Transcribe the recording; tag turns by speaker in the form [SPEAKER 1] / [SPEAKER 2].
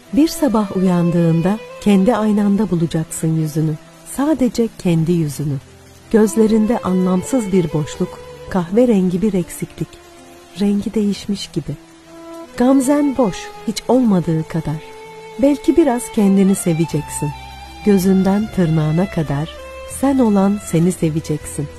[SPEAKER 1] Bir sabah uyandığında kendi aynanda bulacaksın yüzünü. Sadece kendi yüzünü. Gözlerinde anlamsız bir boşluk, kahverengi bir eksiklik. Rengi değişmiş gibi. Gamzen boş, hiç olmadığı kadar. Belki biraz kendini seveceksin. Gözünden tırnağına kadar sen olan seni seveceksin.